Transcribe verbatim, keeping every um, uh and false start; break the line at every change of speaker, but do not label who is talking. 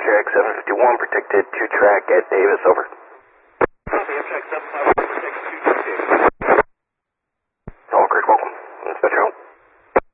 Amtrak seven fifty-one protected two track at Davis, over.
Copy, Amtrak seven fifty-one protected.